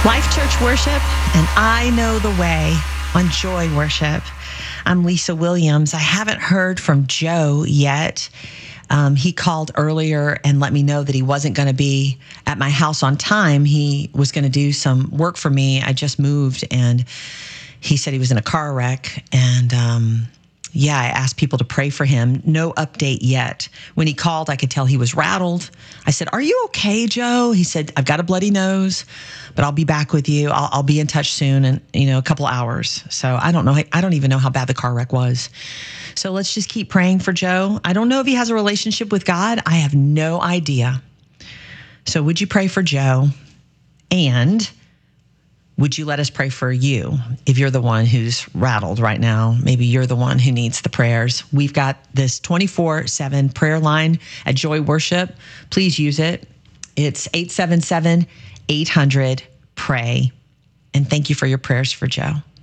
Life Church Worship, and I Know the Way on Joy Worship. I'm Lisa Williams. I haven't heard from Joe yet. He called earlier and let me know that he wasn't going to be at my house on time. He was going to do some work for me. I just moved, and he said he was in a car wreck. And I asked people to pray for him. No update yet. When he called, I could tell he was rattled. I said, "Are you okay, Joe?" He said, "I've got a bloody nose, but I'll be back with you. I'll be in touch soon in, a couple hours." So I don't know. I don't even know how bad the car wreck was. So let's just keep praying for Joe. I don't know if he has a relationship with God. I have no idea. So would you pray for Joe? And would you let us pray for you if you're the one who's rattled right now? Maybe you're the one who needs the prayers. We've got this 24/7 prayer line at Joy Worship. Please use it. It's 877-800-PRAY. And thank you for your prayers for Joe.